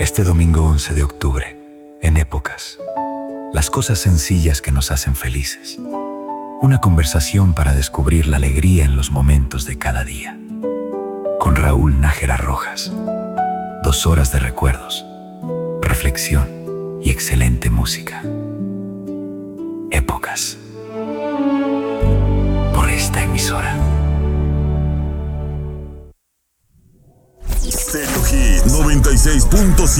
Este domingo 11 de octubre, en Épocas, las cosas sencillas que nos hacen felices. Una conversación para descubrir la alegría en los momentos de cada día. Con Raúl Nájera Rojas. 2 horas de recuerdos, reflexión y excelente música. Épocas. Por esta emisora.